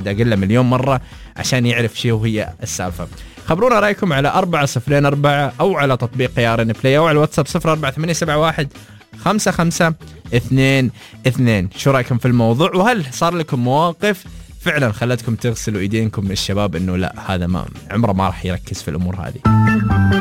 الواحد أقله مليون مرة عشان يعرف شيء وهي السالفة. خبرونا رأيكم على 4004 أو على تطبيق يارن بلاي أو على الواتساب 04871 5522. شو رأيكم في الموضوع؟ وهل صار لكم مواقف فعلا خلتكم تغسلوا ايدينكم من الشباب انه لا هذا ما عمره ما راح يركز في الامور هذه؟